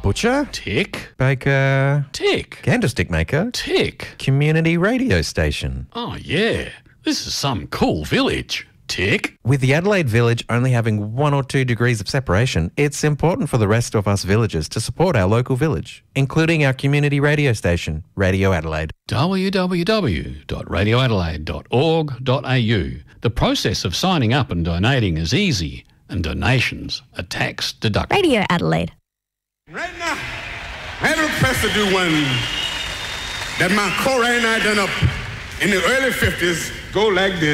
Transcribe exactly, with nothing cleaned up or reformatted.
Butcher. Tick. Baker. Tick. Candlestick maker. Tick. Community radio station. Oh, yeah. This is some cool village. Tick. With the Adelaide village only having one or two degrees of separation, it's important for the rest of us villagers to support our local village, including our community radio station, Radio Adelaide. w w w dot radio adelaide dot org dot a u. The process of signing up and donating is easy, and donations are tax deductible. Radio Adelaide. Right now, I had a request to do one that my co-writer and I done up in the early fifties, go like this.